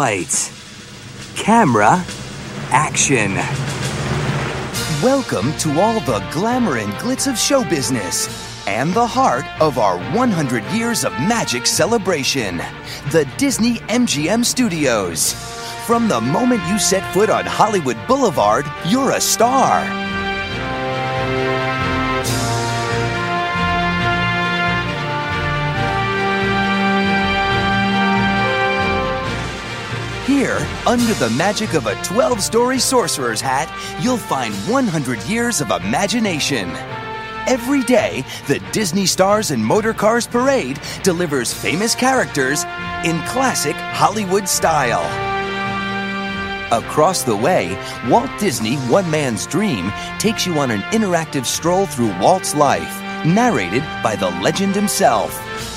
Lights, camera, action. Welcome to all the glamour and glitz of show business and the heart of our 100 years of magic celebration, the Disney MGM Studios. From the moment you set foot on Hollywood Boulevard, you're a star. Here, under the magic of a 12-story sorcerer's hat, you'll find 100 years of imagination. Every day, the Disney Stars and Motor Cars Parade delivers famous characters in classic Hollywood style. Across the way, Walt Disney One Man's Dream takes you on an interactive stroll through Walt's life, narrated by the legend himself.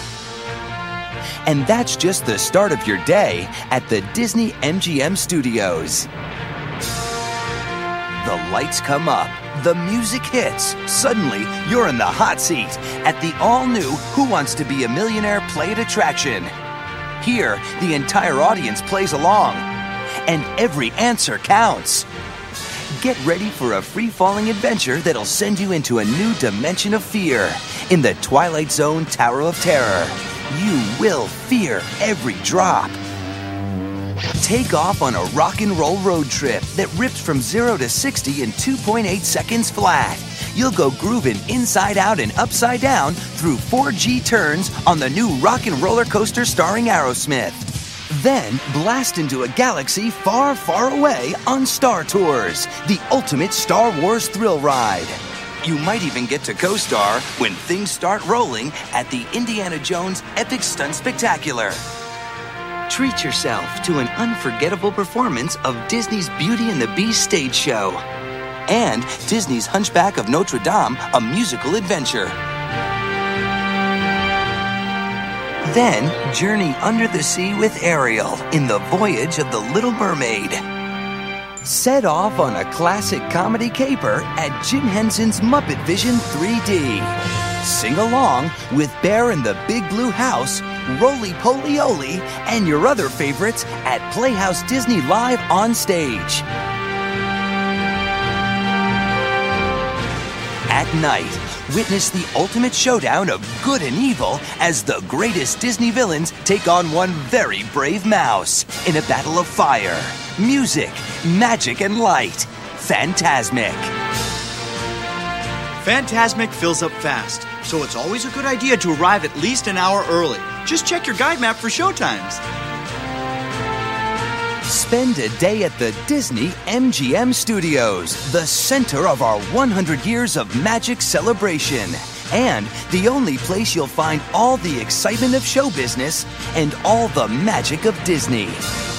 And that's just the start of your day at the Disney MGM Studios. The lights come up, the music hits. Suddenly, you're in the hot seat at the all-new Who Wants to Be a Millionaire Play-It attraction. Here, the entire audience plays along, and every answer counts. Get ready for a free-falling adventure that'll send you into a new dimension of fear in the Twilight Zone Tower of Terror. You will fear every drop. Take off on a rock and roll road trip that rips from 0 to 60 in 2.8 seconds flat. You'll go grooving inside out and upside down through 4G turns on the new rock and roller coaster starring Aerosmith. Then blast into a galaxy far, far away on Star Tours, the ultimate Star Wars thrill ride. You might even get to co-star when things start rolling at the Indiana Jones Epic Stunt Spectacular. Treat yourself to an unforgettable performance of Disney's Beauty and the Beast stage show and Disney's Hunchback of Notre Dame, a musical adventure. Then journey under the sea with Ariel in The Voyage of the Little Mermaid. Set off on a classic comedy caper at Jim Henson's Muppet Vision 3D. Sing along with Bear in the Big Blue House, Roly Poly Oly, and your other favorites at Playhouse Disney Live on stage. At night, witness the ultimate showdown of good and evil as the greatest Disney villains take on one very brave mouse in a battle of fire, music, magic, and light. Fantasmic. Fantasmic fills up fast, so it's always a good idea to arrive at least an hour early. Just check your guide map for showtimes. Spend a day at the Disney MGM Studios, the center of our 100 years of magic celebration, and the only place you'll find all the excitement of show business and all the magic of Disney.